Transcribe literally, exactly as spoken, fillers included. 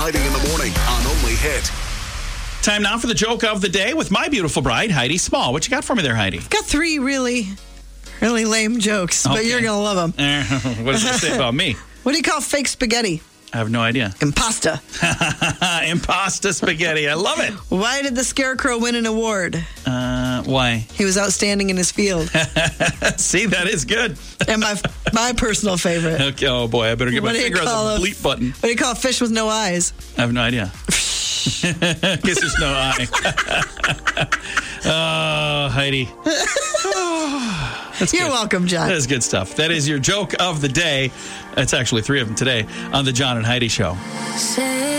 Heidi in the morning on Only Hit. Time now for the joke of the day with my beautiful bride, Heidi Small. What you got for me there, Heidi? Got three really, really lame jokes, but Okay. you're going to love them. Uh, what does it say about me? What do you call fake spaghetti? I have no idea. Impasta. Impasta spaghetti. I love it. Why did the Scarecrow win an award? Uh, why? He was outstanding in his field. See, that is good. And my my personal favorite. Okay, oh, boy. I better get What my do you finger call on a- the bleep button. What do you call a fish with no eyes? I have no idea. Guess there's no eye. Oh, Heidi. That's You're good. welcome, John. That is good stuff. That is your joke of the day. That's actually three of them today on the John and Heidi Show. Say